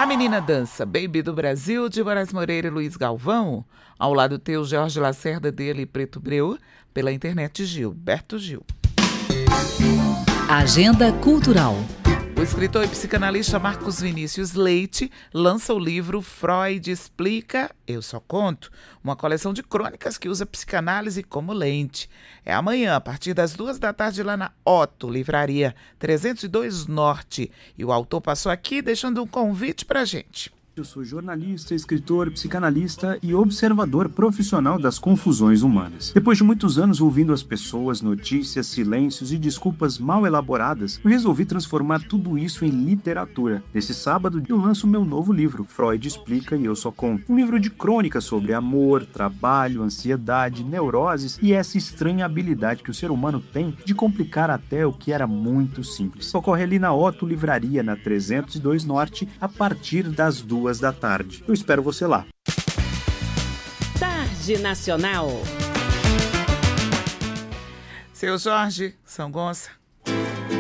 A Menina Dança, Baby do Brasil, de Moraes Moreira e Luiz Galvão. Ao lado teu, Jorge Lacerda, dele e Preto Breu. Pela internet, Gilberto Gil. Agenda Cultural. O escritor e psicanalista Marcos Vinícius Leite lança o livro Freud Explica, Eu Só Conto, uma coleção de crônicas que usa psicanálise como lente. É amanhã, a partir das 14h, lá na Otto, Livraria 302 Norte. E o autor passou aqui deixando um convite pra gente. Eu sou jornalista, escritor, psicanalista e observador profissional das confusões humanas. Depois de muitos anos ouvindo as pessoas, notícias, silêncios e desculpas mal elaboradas, eu resolvi transformar tudo isso em literatura. Nesse sábado, eu lanço meu novo livro, Freud Explica e Eu Só Conto. Um livro de crônicas sobre amor, trabalho, ansiedade, neuroses e essa estranha habilidade que o ser humano tem de complicar até o que era muito simples. Ocorre ali na Otto Livraria, na 302 Norte, a partir das 14h. Eu espero você lá. Tarde Nacional. Seu Jorge, São Gonça.